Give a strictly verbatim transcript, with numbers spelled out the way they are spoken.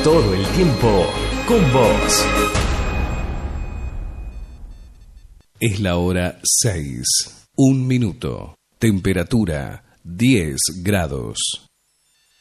todo el tiempo con vos. Es la hora seis, un minuto. Temperatura diez grados.